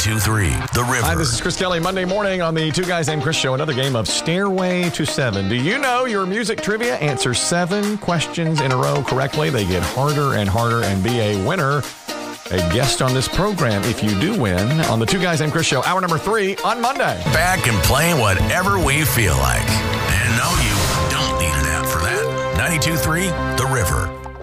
92.3 The River. Hi, this is Chris Kelly. Monday morning on the Two Guys Named Chris show, another game of Stairway to 7. Do you know your music trivia? Answer 7 questions in a row correctly. They get harder and harder, and be a winner, a guest on this program if you do win on the Two Guys Named Chris show, hour number 3 on Monday. Back and playing whatever we feel like. And no, you don't need an app for that. 92.3 The River.